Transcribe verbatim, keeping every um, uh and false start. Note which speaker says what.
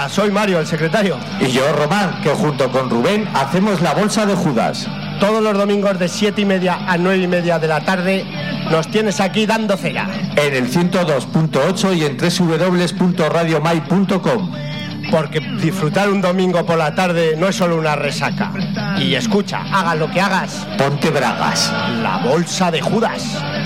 Speaker 1: Hola, soy Mario, el secretario.
Speaker 2: Y yo, Román, que junto con Rubén hacemos la Bolsa de Judas.
Speaker 1: Todos los domingos de siete y media a nueve y media de la tarde nos tienes aquí dando cera.
Speaker 2: En el ciento dos punto ocho y en doble u doble u doble u punto radio mai punto com.
Speaker 1: Porque disfrutar un domingo por la tarde no es solo una resaca. Y escucha, hagas lo que hagas,
Speaker 2: ponte bragas.
Speaker 1: La Bolsa de Judas.